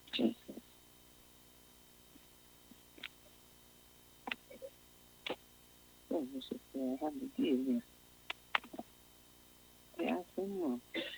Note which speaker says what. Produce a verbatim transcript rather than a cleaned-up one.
Speaker 1: Jesus. Oh, Bishop, I have to give you. Yeah, I some more.